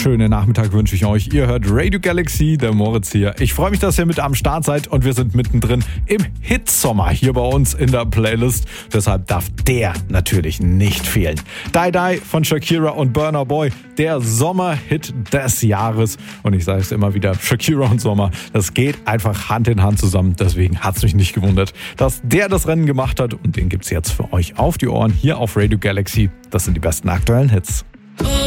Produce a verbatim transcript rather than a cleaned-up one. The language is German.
wunderschönen Nachmittag wünsche ich euch. Ihr hört Radio Galaxy, der Moritz hier. Ich freue mich, dass ihr mit am Start seid und wir sind mittendrin im Hitsommer hier bei uns in der Playlist. Deshalb darf der natürlich nicht fehlen. Die Die von Shakira und Burna Boy, der Sommerhit des Jahres. Und ich sage es immer wieder, Shakira und Sommer, das geht einfach Hand in Hand zusammen. Deswegen hat es mich nicht gewundert, dass der das Rennen gemacht hat. Und den gibt es jetzt für euch auf die Ohren hier auf Radio Galaxy. Das sind die besten aktuellen Hits.